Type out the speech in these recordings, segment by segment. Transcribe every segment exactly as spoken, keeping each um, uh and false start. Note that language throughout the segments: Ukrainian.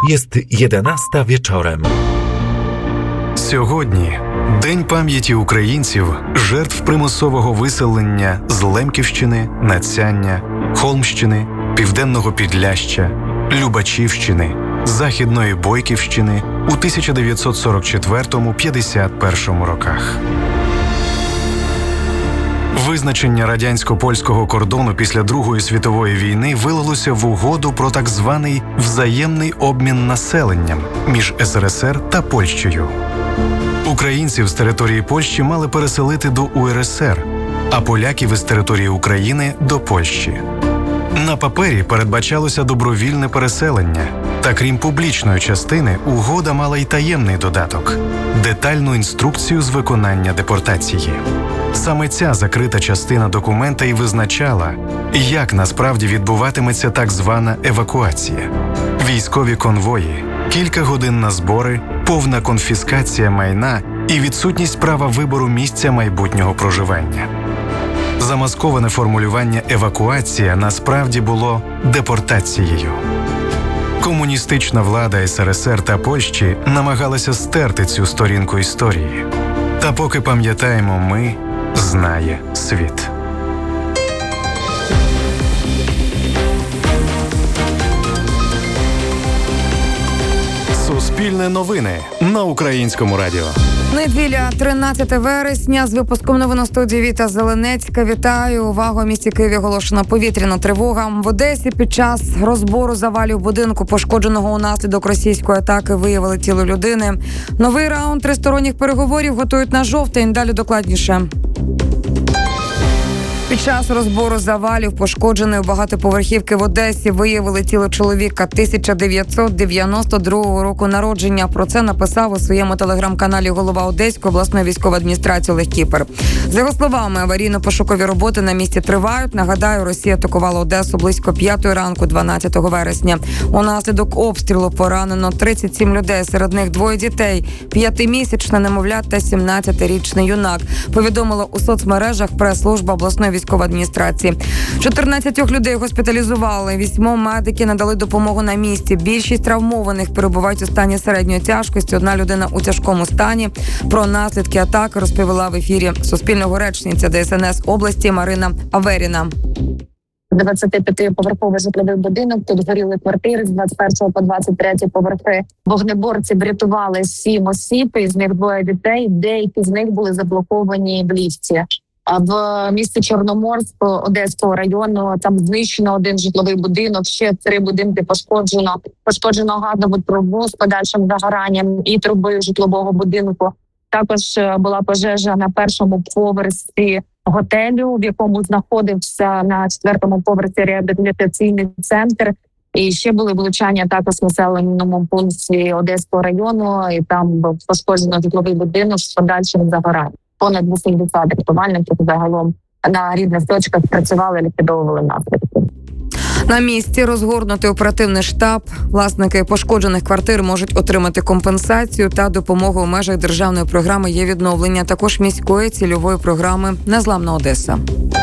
Jest jedenasta wieczorem. Сьогодні – День пам'яті українців, жертв примусового виселення з Лемківщини, Нацяння, Холмщини, Південного Підляща, Любачівщини, Західної Бойківщини у тисяча дев'ятсот сорок четвертому - п'ятдесят першому роках. Визначення радянсько-польського кордону після Другої світової війни вилилося в угоду про так званий взаємний обмін населенням між ес ер ес ер та Польщею. Українців з території Польщі мали переселити до у ер ес ер, а поляків із території України – до Польщі. На папері передбачалося добровільне переселення, та крім публічної частини, угода мала й таємний додаток – детальну інструкцію з виконання депортації. Саме ця закрита частина документа і визначала, як насправді відбуватиметься так звана евакуація. Військові конвої, кілька годин на збори, повна конфіскація майна і відсутність права вибору місця майбутнього проживання. Замасковане формулювання «евакуація» насправді було депортацією. Комуністична влада ес ер ес ер та Польщі намагалася стерти цю сторінку історії. Та поки пам'ятаємо ми, знає світ. Суспільне новини на Українському радіо. Неділя, тринадцяте вересня. З випуском новин у студії Віта Зеленецька. Вітаю. Увагу, у місті Києві оголошена повітряна тривога. В Одесі під час розбору завалів будинку, пошкодженого унаслідок російської атаки, виявили тіло людини. Новий раунд тристоронніх переговорів готують на жовтень. Далі докладніше. Під час розбору завалів пошкодженої багатоповерхівки в Одесі виявили тіло чоловіка тисяча дев'ятсот дев'яносто другого року народження. Про це написав у своєму телеграм-каналі голова Одеської обласної військової адміністрації Олег Кіпер. За його словами, аварійно-пошукові роботи на місці тривають. Нагадаю, Росія атакувала Одесу близько п'ятої ранку дванадцятого вересня. Унаслідок обстрілу поранено тридцять сім людей, серед них двоє дітей, п'ятимісячна немовля та сімнадцятирічний юнак. Повідомила у соцмережах прес-служба обласної військової адміністрації. чотирнадцять людей госпіталізували, вісьмом медики надали допомогу на місці. Більшість травмованих перебувають у стані середньої тяжкості, одна людина у тяжкому стані. Про наслідки атаки розповіла в ефірі Суспільного речниця де ес ен ес області Марина Аверіна. двадцятип'ятиповерховий житловий будинок, тут горіли квартири з двадцять першого по двадцять третій поверхи. Вогнеборці врятували сім осіб, із них двоє дітей, деякі з них були заблоковані в ліфті. А в місті Чорноморськ Одеського району там знищено один житловий будинок, ще три будинки пошкоджено. Пошкоджено газову трубу з подальшим загоранням і трубою житлового будинку. Також була пожежа на першому поверсі готелю, в якому знаходився на четвертому поверсі реабілітаційний центр. І ще були влучання також в населеному пункті Одеського району, і там був пошкоджено житловий будинок з подальшим загоранням. Понад вісімдесят рятувальників загалом на різних точках працювали, ліквідовували наслідки. На місці розгорнутий оперативний штаб. Власники пошкоджених квартир можуть отримати компенсацію та допомогу у межах державної програми «Є відновлення», також міської цільової програми «Незламна Одеса».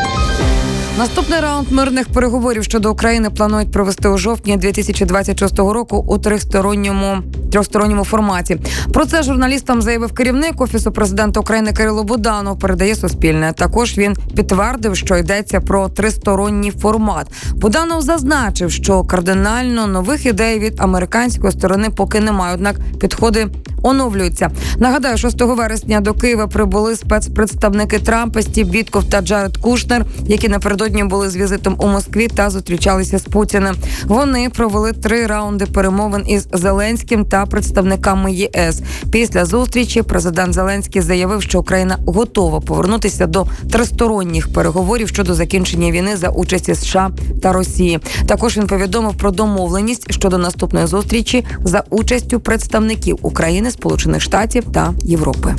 Наступний раунд мирних переговорів щодо України планують провести у жовтні дві тисячі двадцять шостого року у трьохсторонньому, трьохсторонньому форматі. Про це журналістам заявив керівник Офісу президента України Кирило Буданов, передає Суспільне. Також він підтвердив, що йдеться про тристоронній формат. Буданов зазначив, що кардинально нових ідей від американської сторони поки немає, однак підходи оновлюються. Нагадаю, шостого вересня до Києва прибули спецпредставники Трампа Стів Вітков та Джаред Кушнер, які напередодні були з візитом у Москві та зустрічалися з Путіним. Вони провели три раунди перемовин із Зеленським та представниками є ес. Після зустрічі президент Зеленський заявив, що Україна готова повернутися до тристоронніх переговорів щодо закінчення війни за участі США та Росії. Також він повідомив про домовленість щодо наступної зустрічі за участю представників України, Сполучених Штатів та Європи.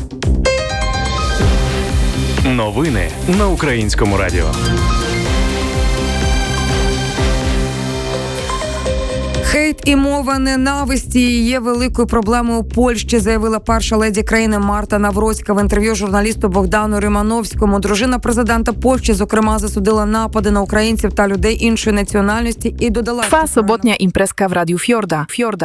Новини на Українському радіо. Хейт і мова ненависті є великою проблемою у Польщі, заявила перша леді країни Марта Навроцька в інтерв'ю журналісту Богдану Римановському. Дружина президента Польщі, зокрема, засудила напади на українців та людей іншої національності і додала... Trwa sobotnia imprezka w Radiu Fiorda. Fiorda.